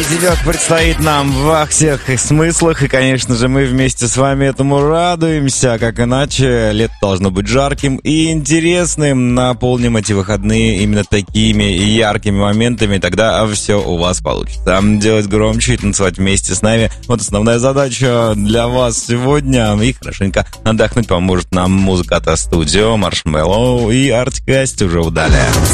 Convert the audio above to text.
Денек предстоит нам во всех их смыслах, и, конечно же, мы вместе с вами этому радуемся, как иначе. Лето должно быть жарким и интересным. Наполним эти выходные именно такими яркими моментами, тогда все у вас получится. Делать громче и танцевать вместе с нами. Вот основная задача для вас сегодня. И хорошенько отдохнуть поможет нам музыка от студио, Маршмеллоу и Артик и Асти уже далее.